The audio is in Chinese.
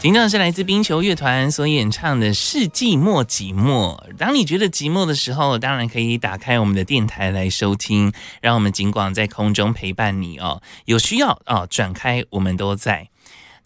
听到的是来自冰球乐团所演唱的《世纪末寂寞》。当你觉得寂寞的时候，当然可以打开我们的电台来收听，让我们尽管在空中陪伴你哦。有需要哦，转开我们都在。